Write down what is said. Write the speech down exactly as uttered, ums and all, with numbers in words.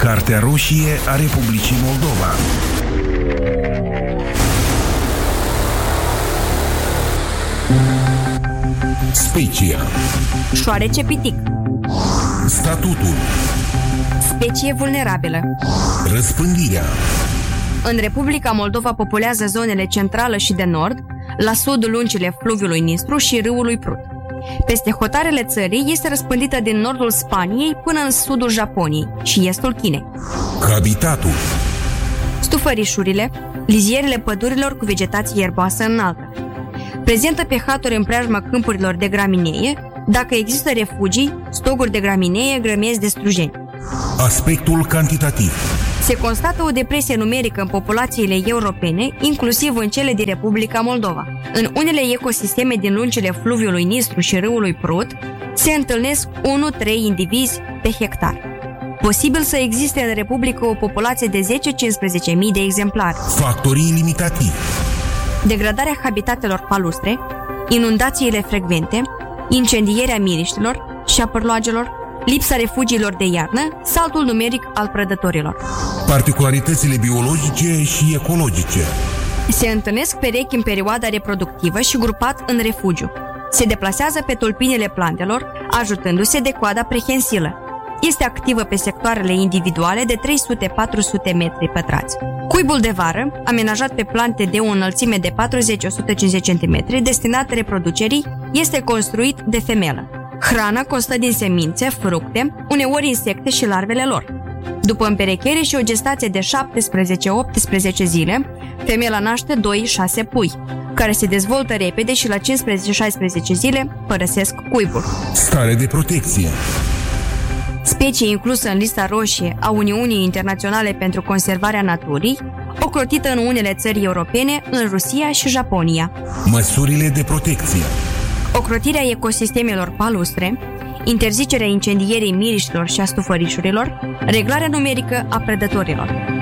Cartea roșie a Republicii Moldova. Specia. Șoarece pitic. Statutul. Specie vulnerabilă. Răspândirea. În Republica Moldova populează zonele centrală și de nord, la sud lungile fluviului Nistru și râului Prut. Peste hotarele țării este răspândită din nordul Spaniei până în sudul Japoniei și estul Chinei. Habitatul. Stufărișurile, lizierele pădurilor cu vegetație ierboasă înaltă. Prezentă pe haturi în preajma câmpurilor de graminee, dacă există refugii, stoguri de graminee grămezi de strujeni. Aspectul cantitativ. Se constată o depresie numerică în populațiile europene, inclusiv în cele din Republica Moldova. În unele ecosisteme din lungile fluviului Nistru și râului Prut se întâlnesc unu trei indivizi pe hectar. Posibil să existe în Republică o populație de zece-cincisprezece mii de exemplare. Factorii limitativi. Degradarea habitatelor palustre, inundațiile frecvente, incendierea miriștilor și a părloagelor, lipsa refugiilor de iarnă, saltul numeric al prădătorilor. Particularitățile biologice și ecologice. Se întâlnesc perechi în perioada reproductivă și grupat în refugiu. Se deplasează pe tulpinile plantelor, ajutându-se de coada prehensilă. Este activă pe sectoarele individuale de trei sute-patru sute metri pătrați. Cuibul de vară, amenajat pe plante de o înălțime de patruzeci - o sută cincizeci centimetri, destinat reproducerii, este construit de femelă. Hrana constă din semințe, fructe, uneori insecte și larvele lor. După împerechere și o gestație de șaptesprezece - optsprezece zile, femela naște doi - șase pui, care se dezvoltă repede și la cincisprezece - șaisprezece zile părăsesc cuibul. Stare de protecție. Specie inclusă în lista roșie a Uniunii Internaționale pentru Conservarea Naturii, ocrotită în unele țări europene, în Rusia și Japonia. Măsurile de protecție. Ocrotirea ecosistemelor palustre, interzicerea incendierii miriștilor și a stufărișurilor, reglarea numerică a prădătorilor.